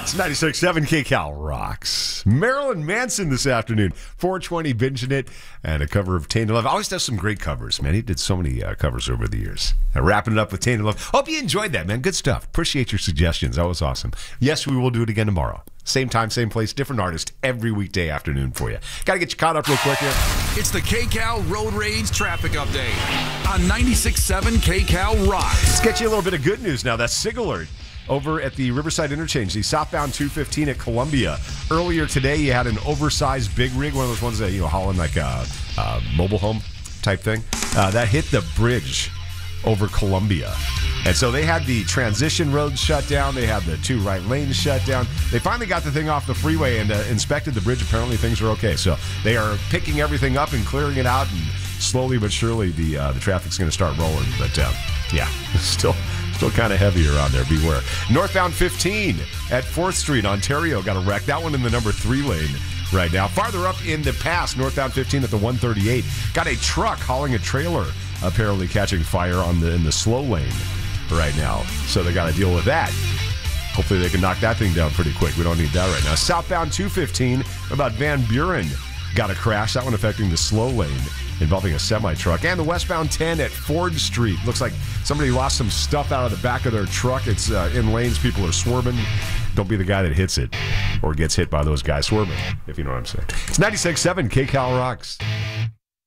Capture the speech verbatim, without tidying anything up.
It's ninety-six point seven K Cal rocks. Marilyn Manson this afternoon. four twenty binging it, and a cover of Tainted Love. Always does some great covers, man. He did so many uh, covers over the years. Uh, wrapping it up with Tainted Love. Hope you enjoyed that, man. Good stuff. Appreciate your suggestions. That was awesome. Yes, we will do it again tomorrow. Same time, same place, different artist every weekday afternoon for you. Got to get you caught up real quick here. It's the K Cal Road Rage Traffic Update on ninety-six point seven K Cal Rocks. Let's get you a little bit of good news now. That SIG alert over at the Riverside Interchange, the southbound two fifteen at Columbia. Earlier today, you had an oversized big rig, one of those ones that, you know, hauling like a, a mobile home type thing. Uh, that hit the bridge over Columbia. And so they had the transition roads shut down. They had the two right lanes shut down. They finally got the thing off the freeway and uh, inspected the bridge. Apparently things are okay. So they are picking everything up and clearing it out. And slowly but surely the uh, the traffic's going to start rolling. But uh, yeah, still... Still kind of heavy around there. Beware. Northbound fifteen at fourth Street, Ontario, got a wreck. That one in the number three lane right now. Farther up in the pass, northbound fifteen at the one thirty-eight. Got a truck hauling a trailer apparently catching fire on the in the slow lane right now. So they got to deal with that. Hopefully they can knock that thing down pretty quick. We don't need that right now. Southbound two fifteen, about Van Buren, got a crash. That one affecting the slow lane, involving a semi-truck. And the westbound ten at Ford Street. Looks like somebody lost some stuff out of the back of their truck. It's uh, in lanes. People are swerving. Don't be the guy that hits it or gets hit by those guys swerving, if you know what I'm saying. It's ninety-six point seven K Cal Rocks.